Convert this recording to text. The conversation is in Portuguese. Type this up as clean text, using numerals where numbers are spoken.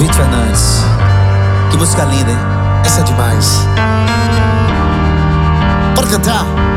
Vitor Fernandes. Que música linda, hein? Essa é demais. Bora cantar.